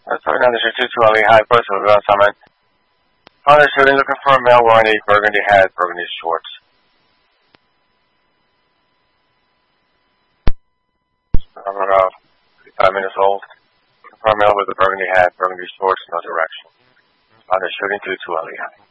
Sorry, now this is 220 High Post of Summon. On the shooting, looking for a male wearing a burgundy hat, burgundy shorts. I'm around 5 minutes old. Looking for a male with a burgundy hat, burgundy shorts, no direction. On the shooting 220 High.